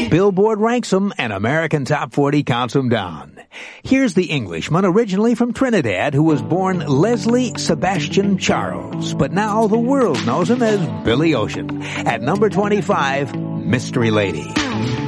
Billboard ranks them, and American Top 40 counts them down. Here's the Englishman originally from Trinidad who was born Leslie Sebastian Charles, but now the world knows him as Billy Ocean. At number 25, Mystery Lady.